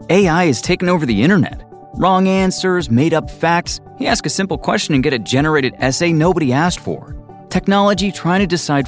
AI has taken over the internet. Wrong answers, made-up facts. You ask a simple question and get a generated essay nobody asked for. Technology trying to decide